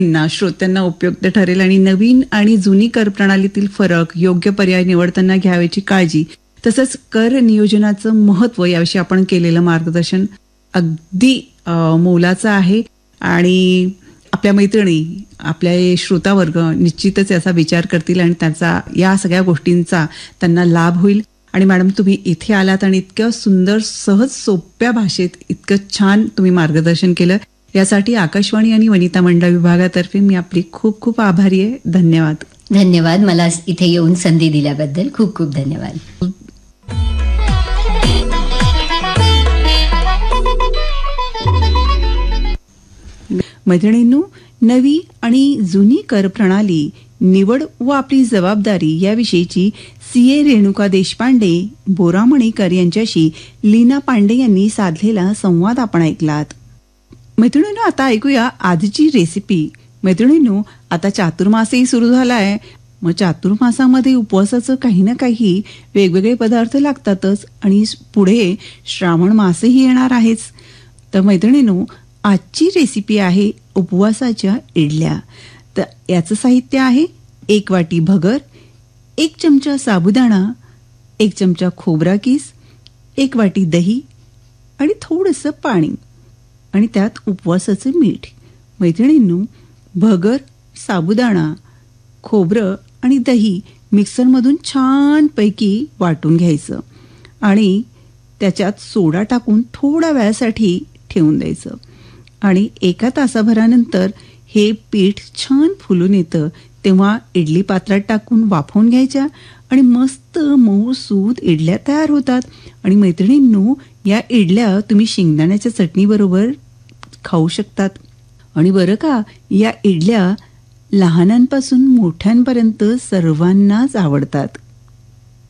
ना श्रोत्यांना उपयुक्त ठरेल आणि नवीन आणि जुनी कर प्रणालीतील फरक, योग्य पर्याय निवडताना घ्यावयाची काळजी, तसंच कर नियोजनाचं महत्त्व याविषयी आपण केलेलं मार्गदर्शन अगदी मोलाचं आहे. आणि आपल्या मैत्रिणी, आपल्या श्रोतावर्ग निश्चितच याचा विचार करतील आणि त्याचा या सगळ्या गोष्टींचा त्यांना लाभ होईल. आणि मॅडम, तुम्ही इथे आलात आणि इतक्या सुंदर, सहज, सोप्या भाषेत इतकं छान तुम्ही मार्गदर्शन केलं, यासाठी आकाशवाणी आणि वनिता मंडळ विभागातर्फे मी आपली खूप खूप आभारी आहे. धन्यवाद. धन्यवाद. मला इथे येऊन संधी दिल्याबद्दल खूप खूप धन्यवाद. मैत्रिणींनो, नवी आणि जुनी कर प्रणाली, निवड व आपली जबाबदारी याविषयीची CA रेणुका देशपांडे, बोरामणीकर यांच्याशी लीना पांडे यांनी साधलेला संवाद आपण ऐकलात. मैत्रिणींनो, आता ऐकूया आजची रेसिपी. मैत्रिणींनो, आता चातुर्मासही सुरू झालाय. मग चातुर्मासामध्ये उपवासाचं काही ना काही वेगवेगळे पदार्थ लागतातच आणि पुढे श्रावण मासही येणार आहेच. तर मैत्रिणींनो, आजची रेसिपी आहे उपवासाच्या इडल्या. तर याचं साहित्य आहे 1 वाटी भगर, 1 चमचा साबुदाणा, 1 चमचा खोबरा किस, 1 वाटी दही आणि थोडंसं पाणी आणि त्यात उपवासाचं मीठ. मैत्रिणींनो, भगर, साबुदाणा, खोबरं आणि दही मिक्सरमधून छानपैकी वाटून घ्यायचं आणि त्याच्यात सोडा टाकून थोड्या वेळासाठी ठेवून द्यायचं. आणि 1 तासाभरानंतर हे पीठ छान फुलून येतं, तेव्हा इडली पात्रात टाकून वाफवून घ्यायच्या आणि मस्त मऊसूत इडल्या तयार होतात. आणि मैत्रिणींनो, या इडल्या तुम्ही शेंगदाण्याच्या चटणीबरोबर खाऊ शकतात. आणि बरं का, या इडल्या लहानांपासून मोठ्यांपर्यंत सर्वांनाच आवडतात.